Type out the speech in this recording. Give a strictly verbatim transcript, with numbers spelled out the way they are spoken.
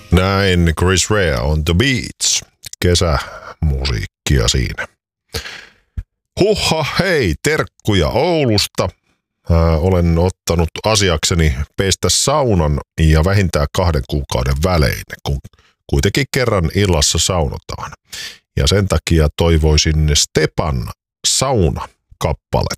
Näin Chris Rea on The Beats. Kesämusiikkia siinä. Huhha, hei, terkkuja Oulusta. Äh, olen ottanut asiakseni pestä saunan ja vähintään kahden kuukauden välein, kun kuitenkin kerran illassa saunotaan. Ja sen takia toivoisin Stepan sauna-kappalet.